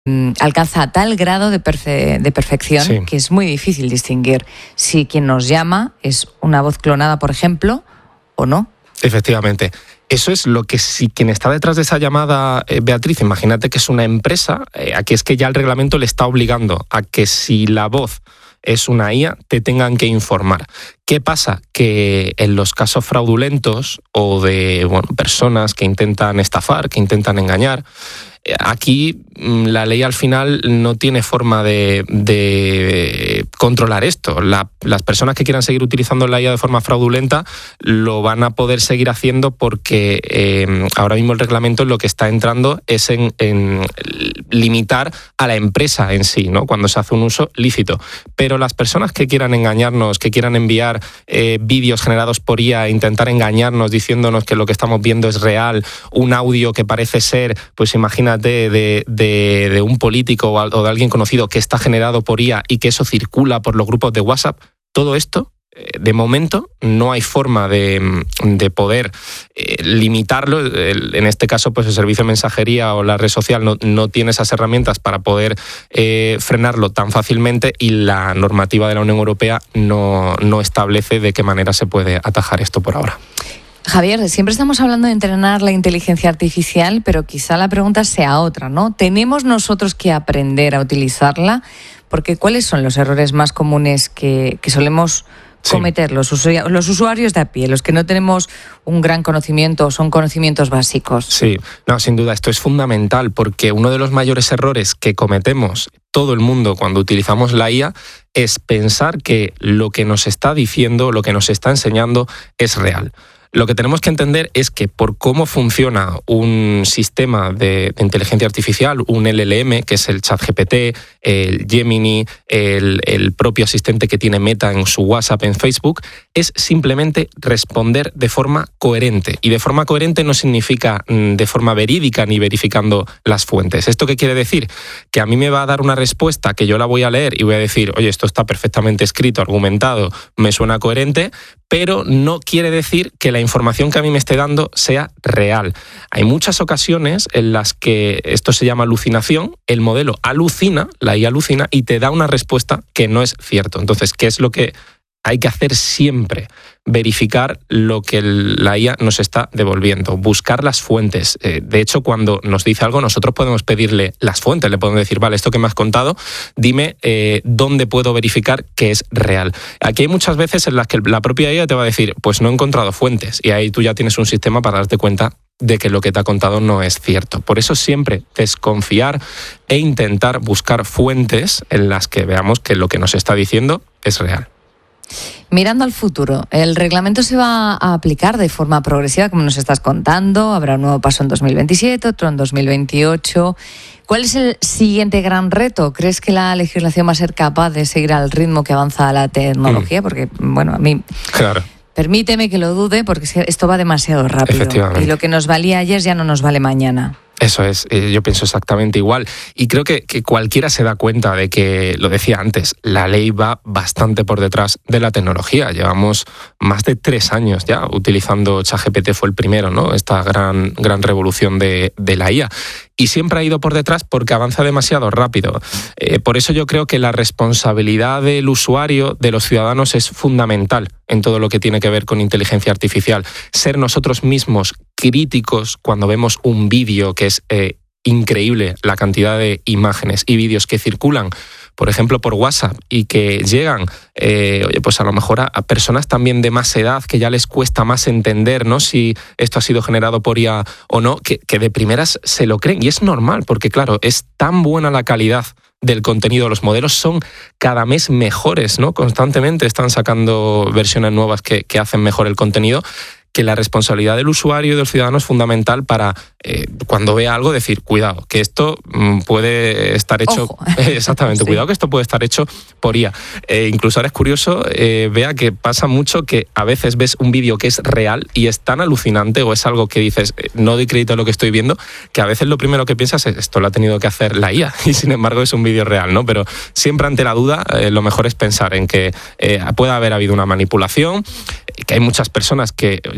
alcanza tal grado de perfección, sí, que es muy difícil distinguir si quien nos llama es una voz clonada, por ejemplo, o no. Efectivamente. Eso es lo que, si quien está detrás de esa llamada, Beatriz, imagínate que es una empresa, aquí es que ya el reglamento le está obligando a que si la voz es una IA, te tengan que informar. ¿Qué pasa? Que en los casos fraudulentos o de personas que intentan estafar, que intentan engañar, aquí la ley al final no tiene forma de controlar esto. Las personas que quieran seguir utilizando la IA de forma fraudulenta lo van a poder seguir haciendo porque ahora mismo el reglamento lo que está entrando es en limitar a la empresa en sí, ¿no? Cuando se hace un uso lícito. Pero las personas que quieran engañarnos, que quieran enviar vídeos generados por IA, intentar engañarnos diciéndonos que lo que estamos viendo es real, un audio que parece ser, pues imagínate, de un político o de alguien conocido que está generado por IA y que eso circula por los grupos de WhatsApp, todo esto, de momento, no hay forma de poder limitarlo. En este caso, pues el servicio de mensajería o la red social no tiene esas herramientas para poder frenarlo tan fácilmente, y la normativa de la Unión Europea no establece de qué manera se puede atajar esto por ahora. Javier, siempre estamos hablando de entrenar la inteligencia artificial, pero quizá la pregunta sea otra, ¿no? ¿Tenemos nosotros que aprender a utilizarla? Porque ¿cuáles son los errores más comunes que solemos cometer los usuarios de a pie, los que no tenemos un gran conocimiento o son conocimientos básicos? Sí, no, sin duda, esto es fundamental, porque uno de los mayores errores que cometemos todo el mundo cuando utilizamos la IA es pensar que lo que nos está diciendo, lo que nos está enseñando es real. Lo que tenemos que entender es que por cómo funciona un sistema de inteligencia artificial, un LLM, que es el ChatGPT, el Gemini, el propio asistente que tiene Meta en su WhatsApp, en Facebook, es simplemente responder de forma coherente. Y de forma coherente no significa de forma verídica ni verificando las fuentes. ¿Esto qué quiere decir? Que a mí me va a dar una respuesta que yo la voy a leer y voy a decir, oye, esto está perfectamente escrito, argumentado, me suena coherente, pero no quiere decir que la información que a mí me esté dando sea real. Hay muchas ocasiones en las que esto se llama alucinación, el modelo alucina, la IA alucina, y te da una respuesta que no es cierto. Entonces, ¿qué es lo que hay que hacer siempre? Verificar lo que la IA nos está devolviendo, buscar las fuentes. De hecho, cuando nos dice algo, nosotros podemos pedirle las fuentes, le podemos decir, vale, esto que me has contado, dime dónde puedo verificar que es real. Aquí hay muchas veces en las que la propia IA te va a decir, pues no he encontrado fuentes, y ahí tú ya tienes un sistema para darte cuenta de que lo que te ha contado no es cierto. Por eso siempre desconfiar e intentar buscar fuentes en las que veamos que lo que nos está diciendo es real. Mirando al futuro, ¿el reglamento se va a aplicar de forma progresiva, como nos estás contando? ¿Habrá un nuevo paso en 2027, otro en 2028? ¿Cuál es el siguiente gran reto? ¿Crees que la legislación va a ser capaz de seguir al ritmo que avanza la tecnología? Porque, bueno, a mí... Claro. Permíteme que lo dude, porque esto va demasiado rápido. Y lo que nos valía ayer ya no nos vale mañana. Eso es, yo pienso exactamente igual. Y creo que cualquiera se da cuenta de que, lo decía antes, la ley va bastante por detrás de la tecnología. Llevamos más de 3 años ya utilizando ChatGPT, fue el primero, ¿no? Esta gran revolución de la IA. Y siempre ha ido por detrás porque avanza demasiado rápido. Por eso yo creo que la responsabilidad del usuario, de los ciudadanos, es fundamental en todo lo que tiene que ver con inteligencia artificial. Ser nosotros mismos críticos cuando vemos un vídeo, que es increíble la cantidad de imágenes y vídeos que circulan, por ejemplo, por WhatsApp, y que llegan, pues a lo mejor a personas también de más edad, que ya les cuesta más entender, ¿no?, si esto ha sido generado por IA o no, que de primeras se lo creen. Y es normal, porque claro, es tan buena la calidad del contenido, los modelos son cada mes mejores, ¿no? Constantemente están sacando versiones nuevas que hacen mejor el contenido, que la responsabilidad del usuario y del ciudadano es fundamental para, cuando vea algo, decir, cuidado, que esto puede estar hecho... Ojo. Exactamente, sí. Cuidado que esto puede estar hecho por IA. Incluso ahora es curioso, vea que pasa mucho que a veces ves un vídeo que es real y es tan alucinante, o es algo que dices, no doy crédito a lo que estoy viendo, que a veces lo primero que piensas es, esto lo ha tenido que hacer la IA, y sin embargo es un vídeo real, ¿no? Pero siempre ante la duda, lo mejor es pensar en que puede haber habido una manipulación, que hay muchas personas que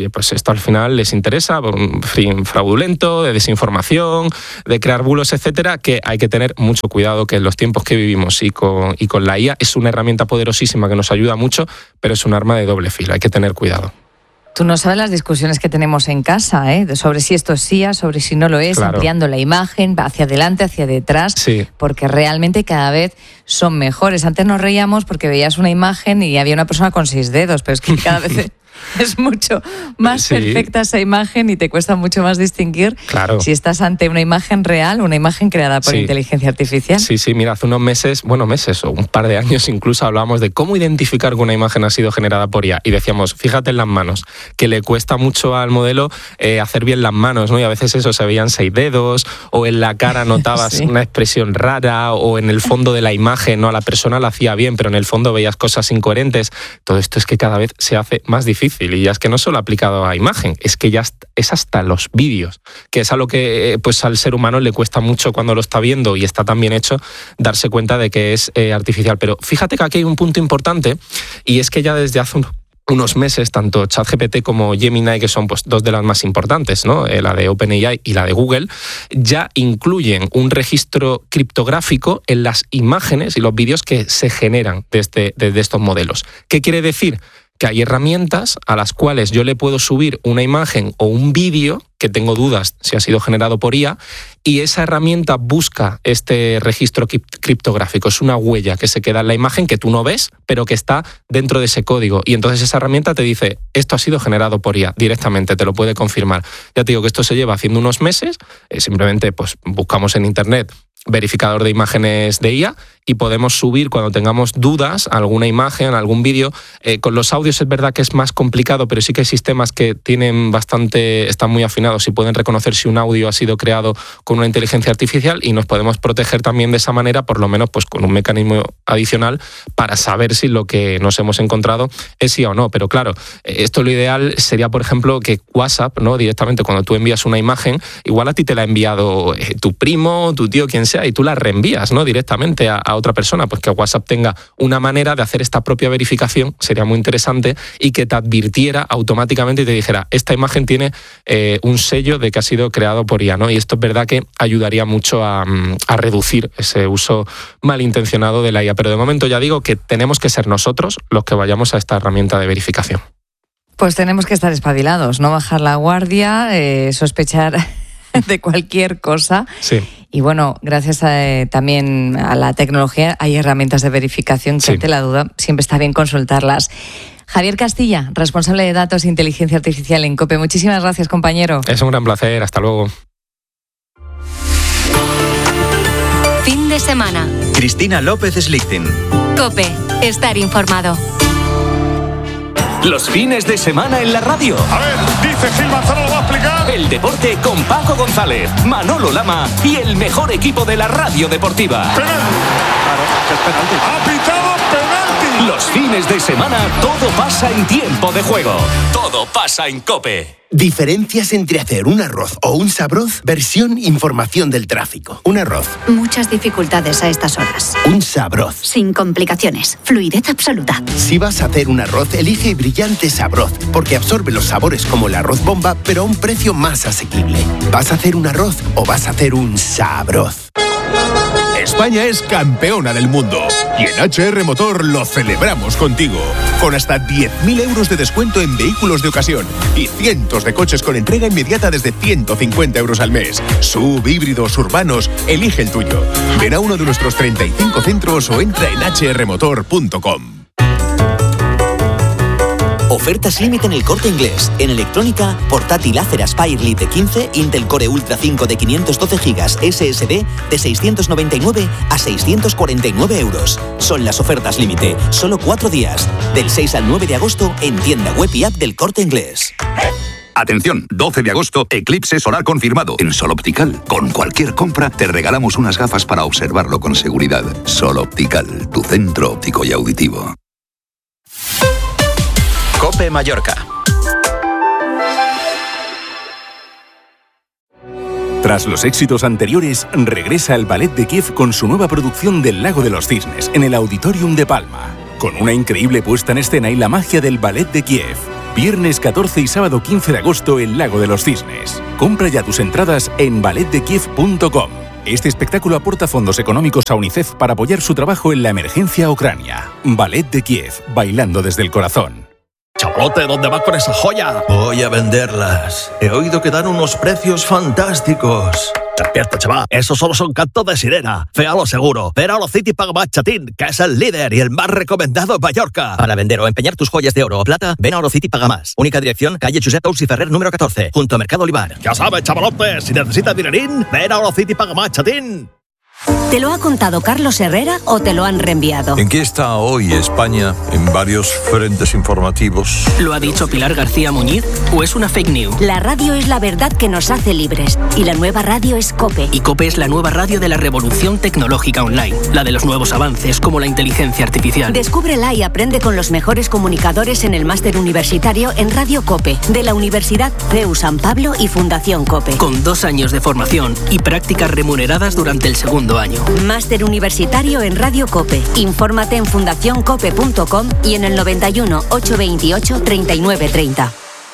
oye, pues esto al final les interesa, por un fin fraudulento, de desinformación, de crear bulos, etcétera, que hay que tener mucho cuidado, que en los tiempos que vivimos y con la IA es una herramienta poderosísima que nos ayuda mucho, pero es un arma de doble filo, hay que tener cuidado. Tú no sabes las discusiones que tenemos en casa, sobre si esto es IA, sobre si no lo es, claro. Ampliando la imagen hacia adelante, hacia detrás, sí. Porque realmente cada vez son mejores. Antes nos reíamos porque veías una imagen y había una persona con 6 dedos, pero es que cada vez es mucho más perfecta esa imagen y te cuesta mucho más distinguir si estás ante una imagen real o una imagen creada por inteligencia artificial. Sí, mira, hace unos meses o un par de años incluso hablábamos de cómo identificar que una imagen ha sido generada por IA y decíamos, fíjate en las manos, que le cuesta mucho al modelo hacer bien las manos, ¿no? Y a veces eso, se veían 6 dedos, o en la cara notabas una expresión rara, o en el fondo de la imagen, ¿no? A la persona la hacía bien, pero en el fondo veías cosas incoherentes. Todo esto es que cada vez se hace más difícil. Y ya es que no solo aplicado a imagen, es que ya es hasta los vídeos, que es algo que pues al ser humano le cuesta mucho cuando lo está viendo y está tan bien hecho darse cuenta de que es artificial. Pero fíjate que aquí hay un punto importante, y es que ya desde hace unos meses, tanto ChatGPT como Gemini, que son pues 2 de las más importantes, ¿no? La de OpenAI y la de Google, ya incluyen un registro criptográfico en las imágenes y los vídeos que se generan desde estos modelos. ¿Qué quiere decir? Que hay herramientas a las cuales yo le puedo subir una imagen o un vídeo que tengo dudas si ha sido generado por IA, y esa herramienta busca este registro criptográfico. Es una huella que se queda en la imagen que tú no ves, pero que está dentro de ese código. Y entonces esa herramienta te dice, esto ha sido generado por IA directamente, te lo puede confirmar. Ya te digo que esto se lleva haciendo unos meses, simplemente pues buscamos en internet verificador de imágenes de IA y podemos subir cuando tengamos dudas alguna imagen, algún vídeo. Con los audios es verdad que es más complicado, pero sí que hay sistemas que están muy afinados y pueden reconocer si un audio ha sido creado con una inteligencia artificial, y nos podemos proteger también de esa manera, por lo menos pues con un mecanismo adicional para saber si lo que nos hemos encontrado es sí o no. Pero claro, esto lo ideal sería, por ejemplo, que WhatsApp, ¿no? Directamente cuando tú envías una imagen, igual a ti te la ha enviado tu primo, tu tío, quien sea, y tú la reenvías, ¿no? Directamente a otra persona. Pues que WhatsApp tenga una manera de hacer esta propia verificación sería muy interesante, y que te advirtiera automáticamente y te dijera, esta imagen tiene un sello de que ha sido creado por IA, ¿no? Y esto es verdad que ayudaría mucho a reducir ese uso malintencionado de la IA. Pero de momento ya digo que tenemos que ser nosotros los que vayamos a esta herramienta de verificación. Pues tenemos que estar espabilados, no bajar la guardia, sospechar de cualquier cosa. Sí. Y bueno, gracias también a la tecnología hay herramientas de verificación que ante la duda siempre está bien consultarlas. Javier Castilla, responsable de datos e inteligencia artificial en COPE. Muchísimas gracias, compañero. Es un gran placer. Hasta luego. Fin de semana. Cristina López Slichting. COPE. Estar informado. Los fines de semana en la radio. A ver, dice Gil Manzano, lo va a explicar. El deporte con Paco González, Manolo Lama y el mejor equipo de la radio deportiva. Penalti. Claro, es penalti. Ha pitado penalti. Los fines de semana todo pasa en tiempo de juego. Todo pasa en COPE. Diferencias entre hacer un arroz o un sabroz, versión información del tráfico. Un arroz. Muchas dificultades a estas horas. Un sabroz. Sin complicaciones. Fluidez absoluta. Si vas a hacer un arroz, elige Brillante Sabroz, porque absorbe los sabores como el arroz bomba, pero a un precio más asequible. ¿Vas a hacer un arroz o vas a hacer un sabroz? España es campeona del mundo y en HR Motor lo celebramos contigo, con hasta 10.000 euros de descuento en vehículos de ocasión y cientos de coches con entrega inmediata desde 150 euros al mes. SUV, híbridos, urbanos, elige el tuyo. Ven a uno de nuestros 35 centros o entra en hrmotor.com. Ofertas límite en El Corte Inglés. En electrónica, portátil Acer Aspire Lite 15, Intel Core Ultra 5 de 512 GB SSD de 699 a 649 euros. Son las ofertas límite. Solo 4 días. Del 6 al 9 de agosto en tienda web y app del Corte Inglés. Atención, 12 de agosto, eclipse solar confirmado en Sol Optical. Con cualquier compra te regalamos unas gafas para observarlo con seguridad. Sol Optical, tu centro óptico y auditivo. COPE Mallorca. Tras los éxitos anteriores, regresa el Ballet de Kiev con su nueva producción del Lago de los Cisnes en el Auditorium de Palma. Con una increíble puesta en escena y la magia del Ballet de Kiev. Viernes 14 y sábado 15 de agosto en Lago de los Cisnes. Compra ya tus entradas en balletdekiev.com. Este espectáculo aporta fondos económicos a UNICEF para apoyar su trabajo en la emergencia Ucrania. Ballet de Kiev, bailando desde el corazón. Chavalote, ¿dónde vas con esa joya? Voy a venderlas. He oído que dan unos precios fantásticos. Despierta, chaval. Esos solo son cantos de sirena. Féalo seguro. Ven a Orocity Paga Más Chatín, que es el líder y el más recomendado en Mallorca. Para vender o empeñar tus joyas de oro o plata, ven a Orocity Paga Más. Única dirección, calle Josep Tous y Ferrer número 14, junto a Mercado Olivar. Ya sabes, chavalote, si necesitas dinerín, ven a Orocity Paga Más Chatín. ¿Te lo ha contado Carlos Herrera o te lo han reenviado? ¿En qué está hoy España en varios frentes informativos? ¿Lo ha dicho Pilar García Muñiz o es una fake news? La radio es la verdad que nos hace libres y la nueva radio es COPE. Y COPE es la nueva radio de la revolución tecnológica online, la de los nuevos avances como la inteligencia artificial. Descúbrela y aprende con los mejores comunicadores en el máster universitario en Radio COPE de la Universidad CEU San Pablo y Fundación COPE. Con 2 años de formación y prácticas remuneradas durante el segundo año. Máster universitario en Radio COPE. Infórmate en fundacioncope.com y en el 91 828 3930.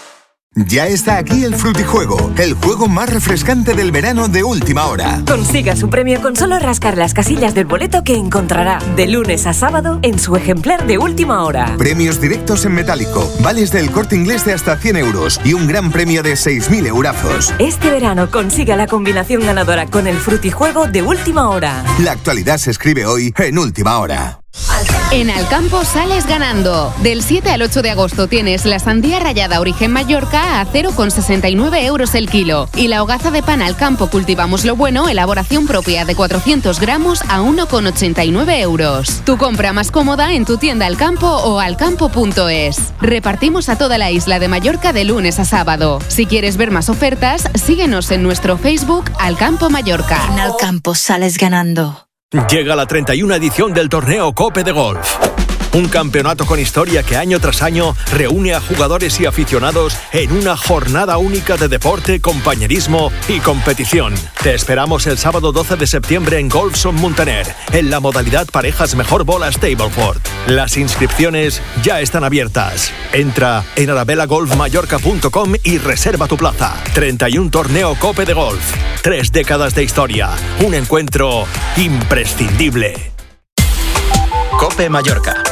Ya está aquí el Frutijuego, el juego más refrescante del verano de última hora. Consiga su premio con solo rascar las casillas del boleto que encontrará de lunes a sábado en su ejemplar de última hora. Premios directos en metálico, vales del Corte Inglés de hasta 100 euros y un gran premio de 6.000 eurazos. Este verano consiga la combinación ganadora con el Frutijuego de última hora. La actualidad se escribe hoy en última hora. En Alcampo sales ganando. Del 7 al 8 de agosto tienes la sandía rallada Origen Mallorca a 0,69 euros el kilo. Y la hogaza de pan Alcampo Cultivamos lo Bueno, elaboración propia de 400 gramos a 1,89 euros. Tu compra más cómoda en tu tienda Alcampo o alcampo.es. Repartimos a toda la isla de Mallorca de lunes a sábado. Si quieres ver más ofertas, síguenos en nuestro Facebook Alcampo Mallorca. En Alcampo sales ganando. Llega la 31 edición del torneo Cope de Golf. Un campeonato con historia que año tras año reúne a jugadores y aficionados en una jornada única de deporte, compañerismo y competición. Te esperamos el sábado 12 de septiembre en Golfson Muntaner, en la modalidad parejas mejor bola Stableford. Las inscripciones ya están abiertas. Entra en arabelagolfmallorca.com y reserva tu plaza. 31 torneo Cope de Golf. 3 décadas de historia. Un encuentro imprescindible. Cope Mallorca.